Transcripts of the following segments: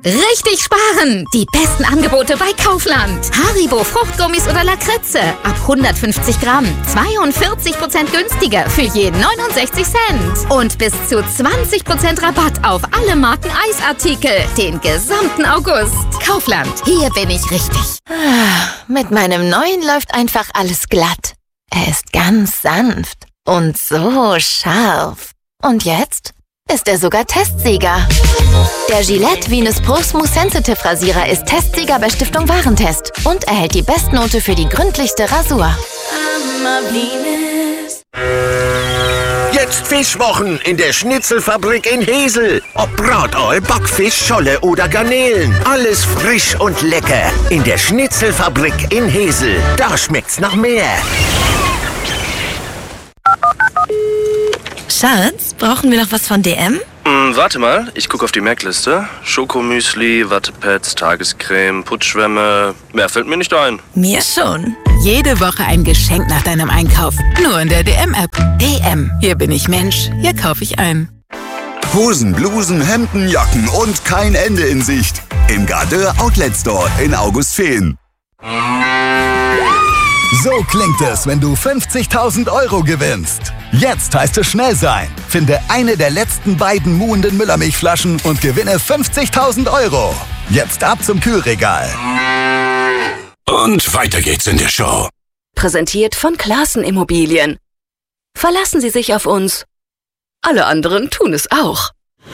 Richtig sparen! Die besten Angebote bei Kaufland. Haribo Fruchtgummis oder Lakritze. Ab 150 Gramm. 42% günstiger für je 69 Cent. Und bis zu 20% Rabatt auf alle Marken Eisartikel. Den gesamten August. Kaufland. Hier bin ich richtig. Mit meinem neuen läuft einfach alles glatt. Er ist ganz sanft und so scharf. Und jetzt ist er sogar Testsieger. Der Gillette Venus Pro Smooth Sensitive Rasierer ist Testsieger bei Stiftung Warentest und erhält die Bestnote für die gründlichste Rasur. Jetzt Fischwochen in der Schnitzelfabrik in Hesel. Ob Bratall, Backfisch, Scholle oder Garnelen. Alles frisch und lecker. In der Schnitzelfabrik in Hesel. Da schmeckt's nach mehr. Schatz, brauchen wir noch was von DM? Warte mal, ich gucke auf die Merkliste. Schokomüsli, Wattepads, Tagescreme, Putzschwämme. Mehr fällt mir nicht ein. Mir schon. Jede Woche ein Geschenk nach deinem Einkauf. Nur in der DM-App. DM. Hier bin ich Mensch. Hier kaufe ich ein. Hosen, Blusen, Hemden, Jacken und kein Ende in Sicht. Im Gardeur Outlet Store in Augustfehn. So klingt es, wenn du 50.000 Euro gewinnst. Jetzt heißt es schnell sein. Finde eine der letzten beiden muhenden Müllermilchflaschen und gewinne 50.000 Euro. Jetzt ab zum Kühlregal. Und weiter geht's in der Show. Präsentiert von Classen Immobilien. Verlassen Sie sich auf uns. Alle anderen tun es auch.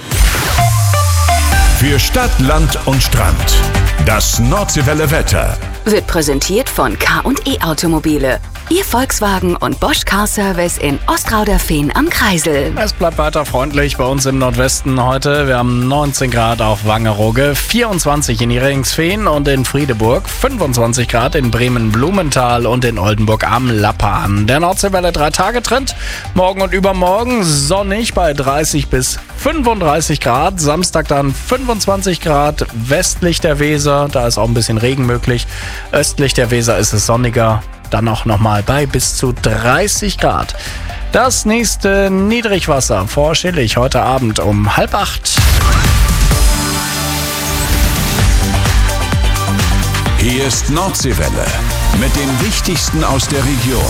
Für Stadt, Land und Strand. Das Nordseewelle Wetter Wird präsentiert von K&E Automobile. Ihr Volkswagen und Bosch Car Service in Ostrauderfehn am Kreisel. Es bleibt weiter freundlich bei uns im Nordwesten heute. Wir haben 19 Grad auf Wangerooge, 24 in Heringsfehn und in Friedeburg, 25 Grad in Bremen-Blumenthal und in Oldenburg am Lappan. Der Nordseewelle 3-Tage-Trend. Morgen und übermorgen sonnig bei 30 bis 35 Grad. Samstag dann 25 Grad westlich der Weser. Da ist auch ein bisschen Regen möglich. Östlich der Weser ist es sonniger. Dann auch nochmal bei bis zu 30 Grad. Das nächste Niedrigwasser vor Schillig heute Abend um 7:30. Hier ist Nordseewelle mit dem Wichtigsten aus der Region.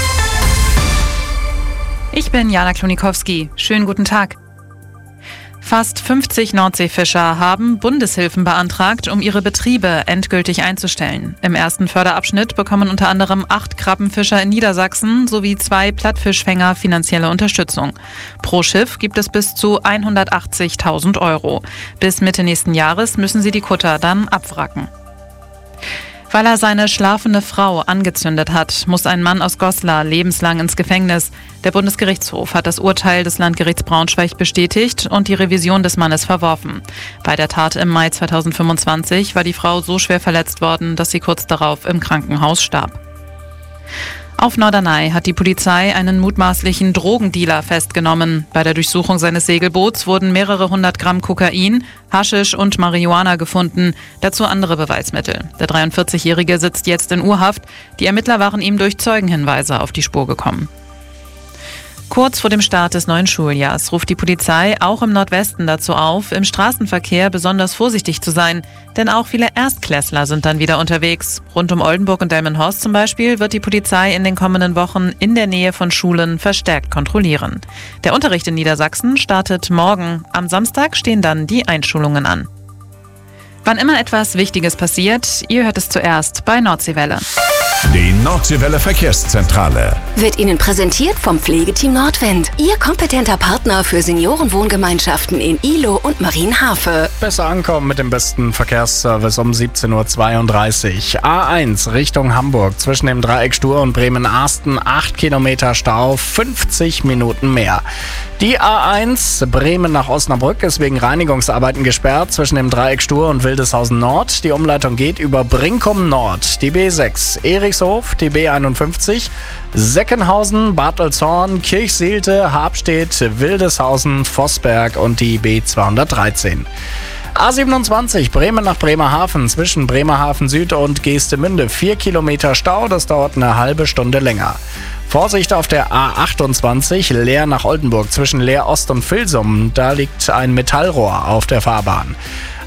Ich bin Jana Klonikowski. Schönen guten Tag. Fast 50 Nordseefischer haben Bundeshilfen beantragt, um ihre Betriebe endgültig einzustellen. Im ersten Förderabschnitt bekommen unter anderem 8 Krabbenfischer in Niedersachsen sowie 2 Plattfischfänger finanzielle Unterstützung. Pro Schiff gibt es bis zu 180.000 Euro. Bis Mitte nächsten Jahres müssen sie die Kutter dann abwracken. Weil er seine schlafende Frau angezündet hat, muss ein Mann aus Goslar lebenslang ins Gefängnis. Der Bundesgerichtshof hat das Urteil des Landgerichts Braunschweig bestätigt und die Revision des Mannes verworfen. Bei der Tat im Mai 2025 war die Frau so schwer verletzt worden, dass sie kurz darauf im Krankenhaus starb. Auf Norderney hat die Polizei einen mutmaßlichen Drogendealer festgenommen. Bei der Durchsuchung seines Segelboots wurden mehrere 100 Gramm Kokain, Haschisch und Marihuana gefunden, dazu andere Beweismittel. Der 43-Jährige sitzt jetzt in U-Haft. Die Ermittler waren ihm durch Zeugenhinweise auf die Spur gekommen. Kurz vor dem Start des neuen Schuljahrs ruft die Polizei auch im Nordwesten dazu auf, im Straßenverkehr besonders vorsichtig zu sein. Denn auch viele Erstklässler sind dann wieder unterwegs. Rund um Oldenburg und Delmenhorst zum Beispiel wird die Polizei in den kommenden Wochen in der Nähe von Schulen verstärkt kontrollieren. Der Unterricht in Niedersachsen startet morgen. Am Samstag stehen dann die Einschulungen an. Wann immer etwas Wichtiges passiert, ihr hört es zuerst bei Nordseewelle. Die Nordseewelle Verkehrszentrale Wird Ihnen präsentiert vom Pflegeteam Nordwind. Ihr kompetenter Partner für Seniorenwohngemeinschaften in Ihlow und Marienhafe. Besser ankommen mit dem besten Verkehrsservice um 17:32 Uhr. A1 Richtung Hamburg zwischen dem Dreieck Stur und Bremen-Arsten 8 Kilometer Stau, 50 Minuten mehr. Die A1 Bremen nach Osnabrück ist wegen Reinigungsarbeiten gesperrt zwischen dem Dreieck Stur und Wildeshausen Nord. Die Umleitung geht über Brinkum Nord, die B6, Erichshof, die B51, Seckenhausen, Bartelshorn, Kirchseelte, Habstedt, Wildeshausen, Vossberg und die B213. A27 Bremen nach Bremerhaven zwischen Bremerhaven Süd und Geestemünde 4 Kilometer Stau, das dauert eine halbe Stunde länger. Vorsicht auf der A28 Leer nach Oldenburg zwischen Leer Ost und Vilsum, da liegt ein Metallrohr auf der Fahrbahn.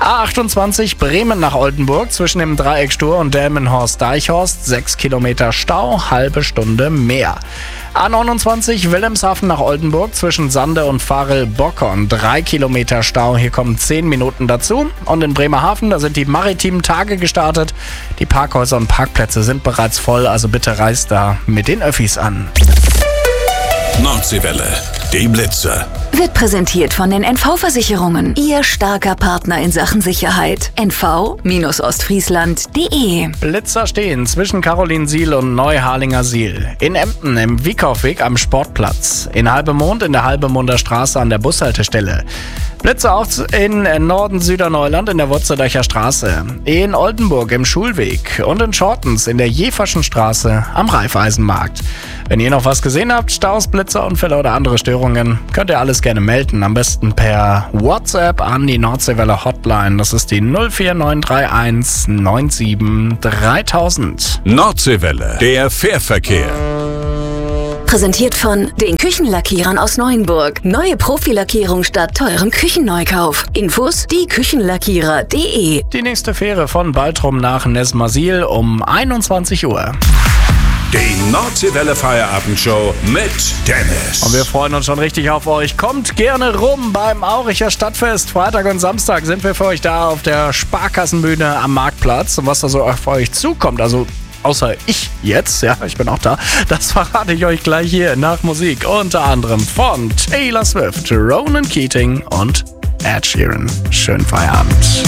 A28 Bremen nach Oldenburg zwischen dem Dreieck Stur und Delmenhorst-Deichhorst 6 Kilometer Stau, halbe Stunde mehr. A29 Wilhelmshaven nach Oldenburg zwischen Sande und Varel-Bockern 3 Kilometer Stau, hier kommen 10 Minuten dazu. Und in Bremerhaven, da sind die maritimen Tage gestartet. Die Parkhäuser und Parkplätze sind bereits voll, also bitte reist da mit den Öffis an. Nordseewelle, die Blitzer. Wird präsentiert von den NV-Versicherungen. Ihr starker Partner in Sachen Sicherheit. nv-ostfriesland.de. Blitzer stehen zwischen Carolinsiel und Neuharlingersiel. In Emden im Wieckhoffweg am Sportplatz. In Halbemond in der Halbemunder Straße an der Bushaltestelle. Blitzer auch in Norden Süderneuland in der Wurzeldacher Straße. In Oldenburg im Schulweg und in Schortens in der Jeferschen Straße am Raiffeisenmarkt. Wenn ihr noch was gesehen habt, Staus, Blitzerunfälle oder andere Störungen, könnt ihr alles gerne melden. Am besten per WhatsApp an die Nordseewelle Hotline. Das ist die 04931 97 3000. Nordseewelle, der Fährverkehr. Präsentiert von den Küchenlackierern aus Neuenburg. Neue Profilackierung statt teurem Küchenneukauf. Infos dieküchenlackierer.de. Die nächste Fähre von Baltrum nach Nesmasil um 21 Uhr. Die Nordseewelle Feierabendshow mit Dennis. Und wir freuen uns schon richtig auf euch. Kommt gerne rum beim Auricher Stadtfest. Freitag und Samstag sind wir für euch da auf der Sparkassenbühne am Marktplatz. Und was da so auf euch zukommt, also außer ich jetzt, ja, ich bin auch da, das verrate ich euch gleich hier nach Musik. Unter anderem von Taylor Swift, Ronan Keating und Ed Sheeran. Schönen Feierabend.